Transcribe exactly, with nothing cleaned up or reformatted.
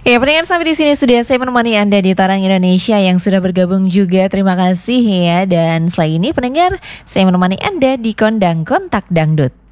Ya, pendengar, sampai di sini sudah saya menemani Anda di Tarang Indonesia yang sudah bergabung juga. Terima kasih ya. Dan setelah ini pendengar, saya menemani Anda di Kondang Kontak Dangdut.